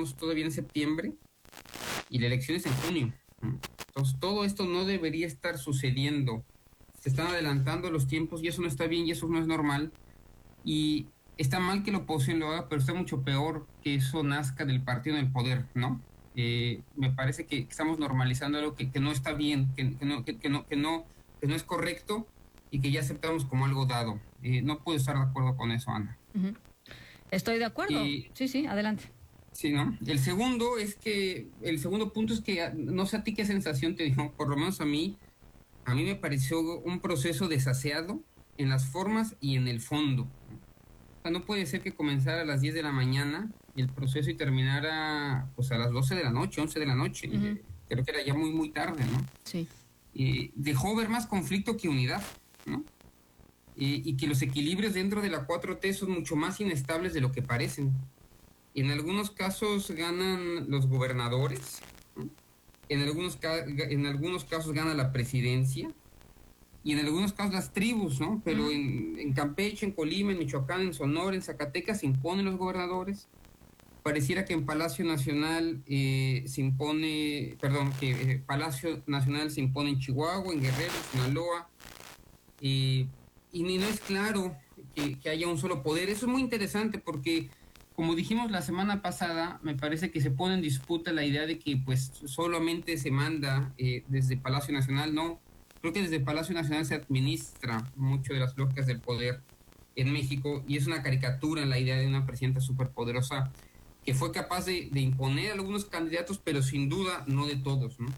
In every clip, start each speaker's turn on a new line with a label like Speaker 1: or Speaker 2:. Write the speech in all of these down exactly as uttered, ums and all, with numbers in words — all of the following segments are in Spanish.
Speaker 1: estamos todavía en septiembre y la elección es en junio. Entonces todo esto no debería estar sucediendo. Se están adelantando los tiempos y eso no está bien y eso no es normal. Y está mal que la oposición lo haga, pero está mucho peor que eso nazca del partido en el poder, ¿no? Eh, me parece que estamos normalizando algo que, que no está bien, que, que, no, que, que, no, que, no, que no es correcto y que ya aceptamos como algo dado. Eh, no puedo estar de acuerdo con eso, Ana.
Speaker 2: Uh-huh. Estoy de acuerdo. Y, sí, sí, adelante.
Speaker 1: Sí, ¿no? El segundo es que, el segundo punto es que, no sé a ti qué sensación te dio, por lo menos a mí, a mí me pareció un proceso desaseado en las formas y en el fondo. O sea, no puede ser que comenzara a las diez de la mañana el proceso y terminara pues a las doce de la noche, once de la noche. Uh-huh. Creo que era ya muy, muy tarde, ¿no?
Speaker 2: Sí.
Speaker 1: Eh, dejó ver más conflicto que unidad, ¿no? Eh, y que los equilibrios dentro de la cuatro T son mucho más inestables de lo que parecen. En algunos casos ganan los gobernadores, ¿no? en, algunos ca- en algunos casos gana la presidencia, y en algunos casos las tribus, ¿no? Pero uh-huh. en, en Campeche, en Colima, en Michoacán, en Sonora, en Zacatecas se imponen los gobernadores. Pareciera que en Palacio Nacional eh, se impone, perdón, que eh, Palacio Nacional se impone en Chihuahua, en Guerrero, en Sinaloa, eh, y ni no es claro que, que haya un solo poder. Eso es muy interesante porque, como dijimos la semana pasada, me parece que se pone en disputa la idea de que pues solamente se manda eh, desde Palacio Nacional. No, creo que desde Palacio Nacional se administra mucho de las lógicas del poder en México, y es una caricatura en la idea de una presidenta superpoderosa que fue capaz de, de imponer a algunos candidatos, pero sin duda no de todos, ¿no?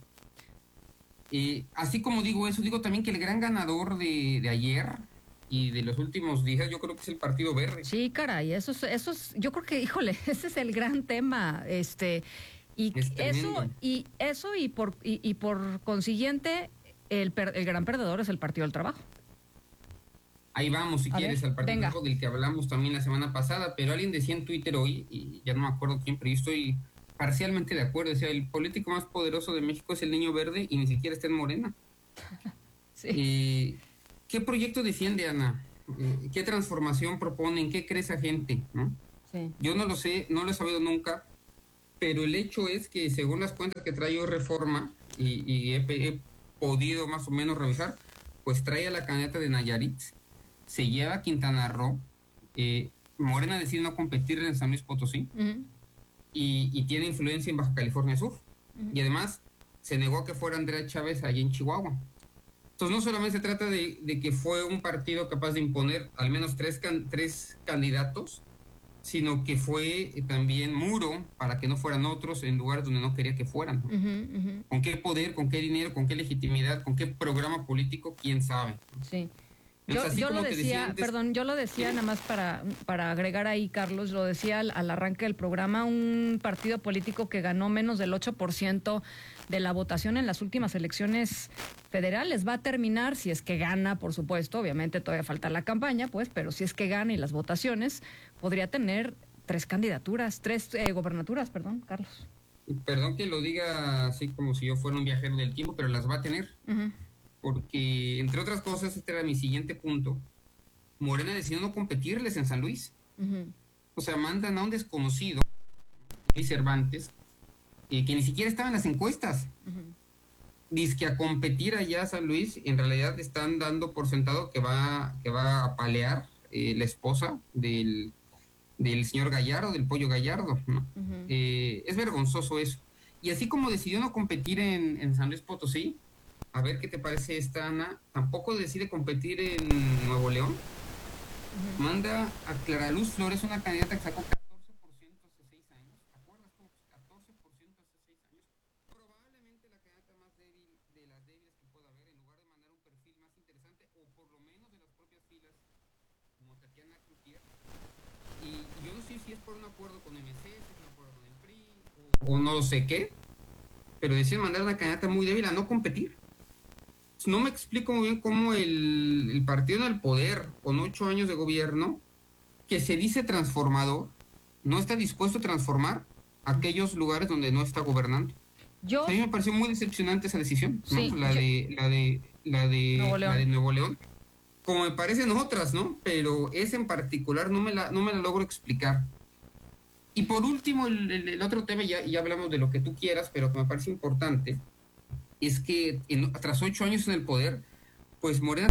Speaker 1: Eh, así como digo eso, digo también que el gran ganador de, de ayer y de los últimos días, yo creo que es el Partido Verde.
Speaker 2: Sí, caray, eso es, eso es, yo creo que, híjole, ese es el gran tema, este, y eso, y eso y por, y, y por consiguiente, el, per, el gran perdedor es el Partido del Trabajo.
Speaker 1: Ahí vamos, si a quieres, ver, al Partido del Trabajo, del que hablamos también la semana pasada, pero alguien decía en Twitter hoy, y ya no me acuerdo quién, pero yo estoy parcialmente de acuerdo, decía, el político más poderoso de México es el Niño Verde y ni siquiera está en Morena. Sí. Eh, ¿Qué proyecto defiende, Ana? Eh, ¿Qué transformación proponen? ¿Qué cree esa gente? ¿No? Sí. Yo no lo sé, no lo he sabido nunca, pero el hecho es que según las cuentas que trae Reforma, y, y he, he podido más o menos revisar, pues trae a la candidata de Nayarit, se lleva a Quintana Roo, eh, Morena decide no competir en San Luis Potosí, uh-huh. y, y tiene influencia en Baja California Sur, uh-huh. y además se negó a que fuera Andrea Chávez allí en Chihuahua. Entonces no solamente se trata de, de que fue un partido capaz de imponer al menos tres, can, tres candidatos, sino que fue también muro para que no fueran otros en lugares donde no quería que fueran. Uh-huh, uh-huh. ¿Con qué poder, con qué dinero, con qué legitimidad, con qué programa político? ¿Quién sabe?
Speaker 2: Sí. Yo, yo lo decía, decía antes, perdón, yo lo decía, ¿sí? Nada más para, para agregar ahí, Carlos, lo decía al, al arranque del programa, un partido político que ganó menos del ocho por ciento de la votación en las últimas elecciones federales. Va a terminar, si es que gana, por supuesto, obviamente todavía falta la campaña, pues, pero si es que gana y las votaciones, podría tener tres candidaturas, tres eh, gobernaturas, perdón, Carlos.
Speaker 1: Perdón que lo diga así como si yo fuera un viajero del tiempo, pero las va a tener. Uh-huh. Porque, entre otras cosas, este era mi siguiente punto, Morena decidió no competirles en San Luis. Uh-huh. O sea, mandan a un desconocido, Luis Cervantes, eh, que ni siquiera estaba en las encuestas. Uh-huh. Dice que a competir allá a San Luis, en realidad están dando por sentado que va, que va a palear eh, la esposa del, del señor Gallardo, del Pollo Gallardo, ¿no? Uh-huh. Eh, es vergonzoso eso. Y así como decidió no competir en, en San Luis Potosí, a ver qué te parece esta, Ana, tampoco decide competir en Nuevo León. Uh-huh. Manda a Clara Luz Flores, una candidata que sacó catorce por ciento hace seis años. ¿Te acuerdas cómo? catorce por ciento hace seis años. Probablemente la candidata más débil de las débiles que pueda haber, en lugar de mandar un perfil más interesante, o por lo menos de las propias filas, como Tatiana Cloutier. Y, y yo no sé si es por un acuerdo con M C, si es un acuerdo con el P R I, o, o no sé qué, pero deciden mandar a una candidata muy débil a no competir. No me explico muy bien cómo el, el partido en el poder, con ocho años de gobierno, que se dice transformador, no está dispuesto a transformar aquellos lugares donde no está gobernando. Yo, o sea, a mí me pareció muy decepcionante esa decisión, ¿no? Sí, la, yo, de, la de la de Nuevo León. La de Nuevo León. Como me parecen otras, ¿no? Pero esa en particular no me la, no me la logro explicar. Y por último, el, el, el otro tema, ya, ya hablamos de lo que tú quieras, pero que me parece importante, es que en, tras ocho años en el poder, pues Morena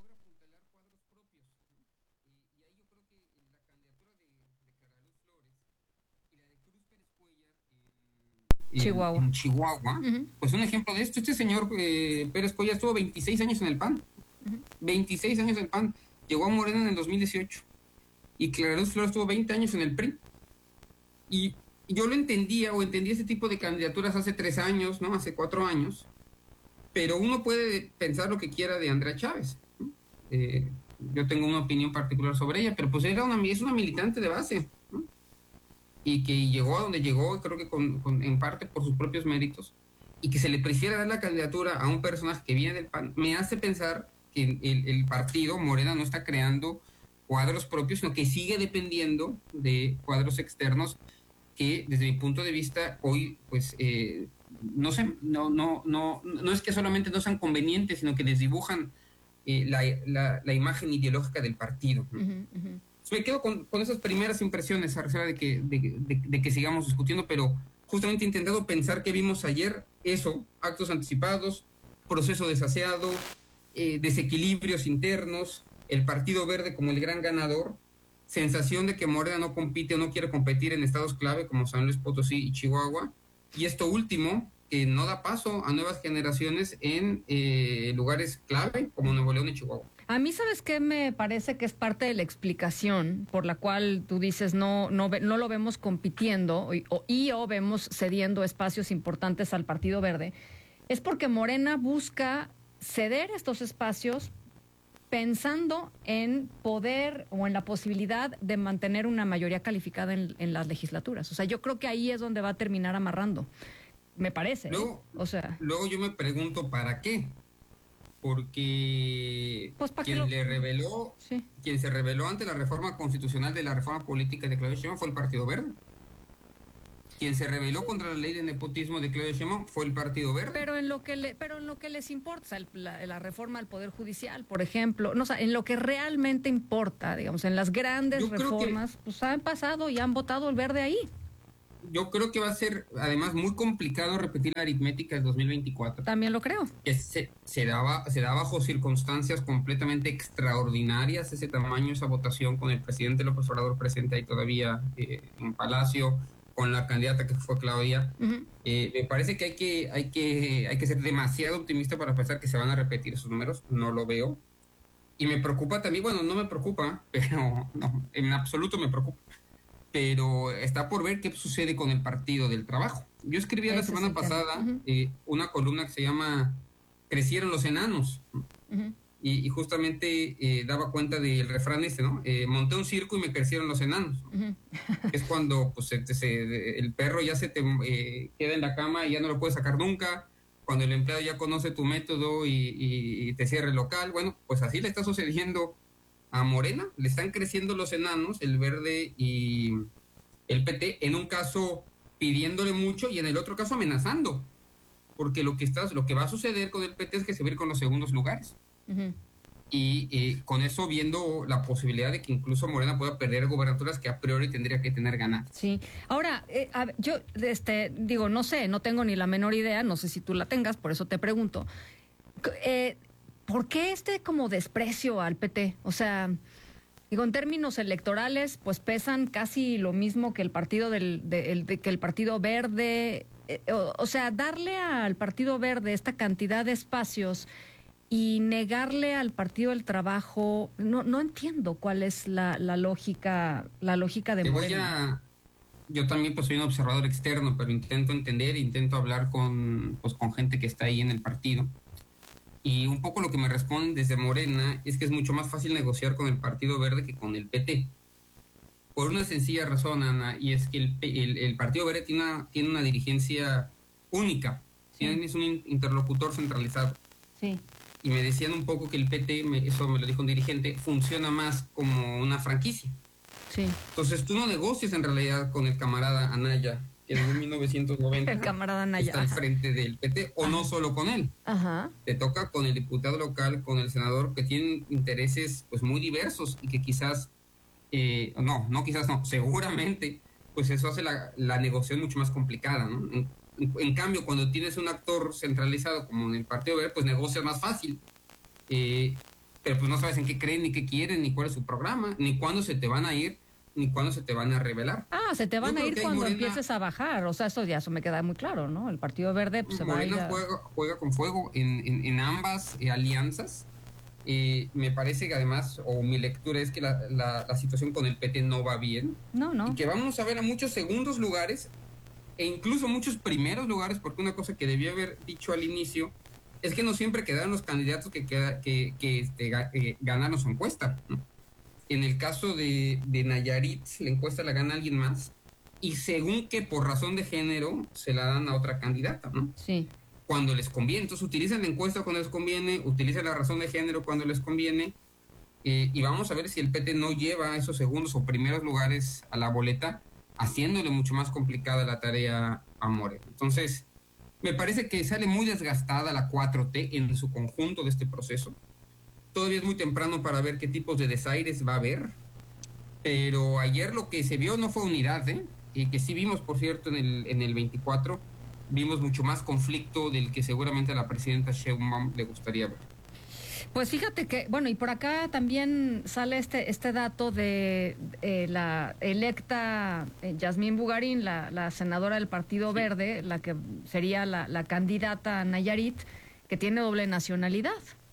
Speaker 2: Chihuahua.
Speaker 1: En, en Chihuahua, uh-huh. Pues un ejemplo de esto, este señor eh, Pérez Cuellar estuvo veintiséis años en el P A N, uh-huh. veintiséis años en el P A N, llegó a Morena en el dos mil dieciocho, y Clara Luz Flores estuvo veinte años en el P R I, y yo lo entendía, o entendía ese tipo de candidaturas hace tres años, ¿no? Hace cuatro años, pero uno puede pensar lo que quiera de Andrea Chávez, ¿no? eh, yo tengo una opinión particular sobre ella, pero pues era una, es una militante de base, ¿no? Y que llegó a donde llegó, creo que con, con, en parte por sus propios méritos, y que se le prefiera dar la candidatura a un personaje que viene del P A N, me hace pensar que el, el partido Morena no está creando cuadros propios, sino que sigue dependiendo de cuadros externos que, desde mi punto de vista, hoy, pues, eh, no, sé, no, no, no, no es que solamente no sean convenientes, sino que desdibujan eh, la, la, la imagen ideológica del partido, ¿no? Uh-huh, uh-huh. Me quedo con, con esas primeras impresiones, a reserva de que, de, de, de que sigamos discutiendo, pero justamente he intentado pensar que vimos ayer eso, actos anticipados, proceso desaseado, eh, desequilibrios internos, el Partido Verde como el gran ganador, sensación de que Morena no compite o no quiere competir en estados clave como San Luis Potosí y Chihuahua, y esto último, que no da paso a nuevas generaciones en eh, lugares clave como Nuevo León y Chihuahua.
Speaker 2: A mí, ¿sabes qué? Me parece que es parte de la explicación por la cual tú dices no no, no lo vemos compitiendo y o, y o vemos cediendo espacios importantes al Partido Verde. Es porque Morena busca ceder estos espacios pensando en poder o en la posibilidad de mantener una mayoría calificada en, en las legislaturas. O sea, yo creo que ahí es donde va a terminar amarrando. Me parece.
Speaker 1: Luego,
Speaker 2: ¿eh? O sea,
Speaker 1: luego yo me pregunto, ¿para qué? Porque
Speaker 2: pues,
Speaker 1: quien
Speaker 2: lo...
Speaker 1: le reveló,
Speaker 2: sí.
Speaker 1: quien se reveló ante la reforma constitucional de la reforma política de Claudia Sheinbaum fue el Partido Verde. Quien se rebeló contra la ley de nepotismo de Claudia Sheinbaum fue el Partido Verde.
Speaker 2: Pero en lo que le, pero en lo que les importa, el, la, la reforma al Poder Judicial, por ejemplo, no, o sea, en lo que realmente importa, digamos, en las grandes Yo reformas, que... pues han pasado y han votado el Verde ahí.
Speaker 1: Yo creo que va a ser, además, muy complicado repetir la aritmética del dos mil veinticuatro.
Speaker 2: También lo creo.
Speaker 1: Que se, se, daba, se da bajo circunstancias completamente extraordinarias ese tamaño, esa votación, con el presidente López Obrador presente ahí todavía eh, en Palacio, con la candidata que fue Claudia. Uh-huh. Eh, me parece que hay, que hay que hay que ser demasiado optimista para pensar que se van a repetir esos números. No lo veo. Y me preocupa también, bueno, no me preocupa, pero no, en absoluto me preocupa. Pero está por ver qué sucede con el Partido del Trabajo. Yo escribí la semana pasada uh-huh. eh, una columna que se llama Crecieron los enanos. Uh-huh. Y, y justamente eh, daba cuenta del refrán este, ¿no? Eh, monté un circo y me crecieron los enanos. Uh-huh. Es cuando pues, se, se, el perro ya se te eh, queda en la cama y ya no lo puedes sacar nunca. Cuando el empleado ya conoce tu método y, y, y te cierra el local. Bueno, pues así le está sucediendo a Morena. Le están creciendo los enanos, el Verde y el P T, en un caso pidiéndole mucho y en el otro caso amenazando. Porque lo que, está, lo que va a suceder con el P T es que se va a ir con los segundos lugares. Uh-huh. Y eh, con eso viendo la posibilidad de que incluso Morena pueda perder gobernaturas que a priori tendría que tener ganadas.
Speaker 2: Sí. Ahora, eh, a ver, yo este, digo, no sé, no tengo ni la menor idea, no sé si tú la tengas, por eso te pregunto. Eh, ¿Por qué este como desprecio al P T? O sea, digo, en términos electorales, pues pesan casi lo mismo que el partido del, de, el, de, que el Partido Verde. Eh, o, o sea, darle al Partido Verde esta cantidad de espacios y negarle al Partido del Trabajo, no no entiendo cuál es la, la lógica la lógica de
Speaker 1: Te voy
Speaker 2: Morena.
Speaker 1: A, yo también pues soy un observador externo, pero intento entender, intento hablar con pues con gente que está ahí en el partido. Y un poco lo que me responden desde Morena es que es mucho más fácil negociar con el Partido Verde que con el P T. Por una sencilla razón, Ana, y es que el, el, el Partido Verde tiene una, tiene una dirigencia única, sí. Tiene, es un interlocutor centralizado.
Speaker 2: Sí.
Speaker 1: Y me decían un poco que el P T, me, eso me lo dijo un dirigente, funciona más como una franquicia.
Speaker 2: Sí.
Speaker 1: Entonces tú no negocias en realidad con el camarada Anaya, que desde mil novecientos noventa
Speaker 2: el camarada Anaya,
Speaker 1: está al frente del P T, o ajá. No solo con él.
Speaker 2: Ajá.
Speaker 1: Te toca con el diputado local, con el senador, que tienen intereses pues muy diversos y que quizás, eh, no, no quizás no, seguramente pues eso hace la, la negociación mucho más complicada, ¿no? En, en, en cambio, cuando tienes un actor centralizado como en el Partido Verde, pues negocias más fácil. Eh, pero pues no sabes en qué creen, ni qué quieren, ni cuál es su programa, ni cuándo se te van a ir, ni cuándo se te van a revelar.
Speaker 2: Ah, se te van
Speaker 1: Yo
Speaker 2: a
Speaker 1: creo
Speaker 2: ir
Speaker 1: que ahí
Speaker 2: cuando
Speaker 1: Morena-
Speaker 2: empieces a bajar. O sea, eso ya eso me queda muy claro, ¿no? El Partido Verde pues, se va a ir
Speaker 1: Morena
Speaker 2: a...
Speaker 1: juega, juega con fuego en, en, en ambas eh, alianzas. Eh, me parece que además, o mi lectura es que la, la, la situación con el P T no va bien.
Speaker 2: No, no.
Speaker 1: Y que vamos a ver a muchos segundos lugares e incluso muchos primeros lugares, porque una cosa que debía haber dicho al inicio es que no siempre quedaron los candidatos que, queda, que, que este, ga- eh, ganaron su encuesta, ¿no? En el caso de, de Nayarit, la encuesta la gana alguien más, y según que por razón de género se la dan a otra candidata, ¿no?
Speaker 2: Sí.
Speaker 1: Cuando les conviene. Entonces utilizan la encuesta cuando les conviene, utilizan la razón de género cuando les conviene, eh, y vamos a ver si el P T no lleva esos segundos o primeros lugares a la boleta, haciéndole mucho más complicada la tarea a Morena. Entonces, me parece que sale muy desgastada la cuatro T en su conjunto de este proceso. Todavía es muy temprano para ver qué tipos de desaires va a haber, pero ayer lo que se vio no fue unidad, ¿eh? Y que sí vimos, por cierto, en el, en el veinticuatro, vimos mucho más conflicto del que seguramente a la presidenta Sheinbaum le gustaría ver.
Speaker 2: Pues fíjate que, bueno, y por acá también sale este este dato de eh, la electa eh, Yasmín Bugarín, la, la senadora del Partido Verde, la que sería la, la candidata a Nayarit, que tiene doble nacionalidad.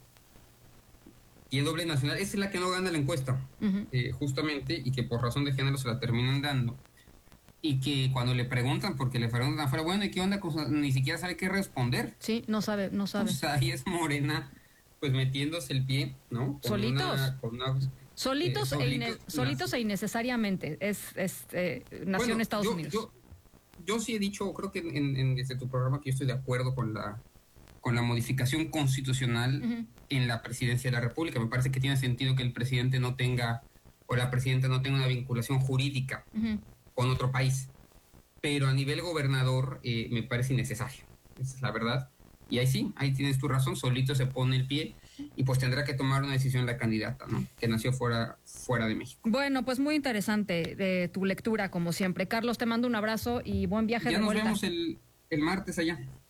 Speaker 1: Y en doble nacional, esa es la que no gana la encuesta, uh-huh. eh, justamente, y que por razón de género se la terminan dando. Y que cuando le preguntan, porque le preguntan afuera, bueno, ¿y qué onda? Ni siquiera sabe qué responder.
Speaker 2: Sí, no sabe, no sabe.
Speaker 1: Pues ahí es Morena, pues metiéndose el pie, ¿no? Con
Speaker 2: solitos.
Speaker 1: Una, con una,
Speaker 2: solitos, eh, solitos, e, ine- solitos e innecesariamente. Es, es eh, nació
Speaker 1: bueno,
Speaker 2: en Estados
Speaker 1: yo,
Speaker 2: Unidos.
Speaker 1: Yo, yo sí he dicho, creo que en, en, desde tu programa, que yo estoy de acuerdo con la, con la modificación constitucional uh-huh. en la presidencia de la República. Me parece que tiene sentido que el presidente no tenga, o la presidenta no tenga una vinculación jurídica uh-huh. con otro país. Pero a nivel gobernador eh, me parece innecesario. Esa es la verdad. Y ahí sí, ahí tienes tu razón, solito se pone el pie y pues tendrá que tomar una decisión la candidata, ¿no? Que nació fuera, fuera de México.
Speaker 2: Bueno, pues muy interesante de tu lectura, como siempre. Carlos, te mando un abrazo y buen viaje
Speaker 1: ya
Speaker 2: de
Speaker 1: nos
Speaker 2: vuelta.
Speaker 1: vemos el, el martes allá.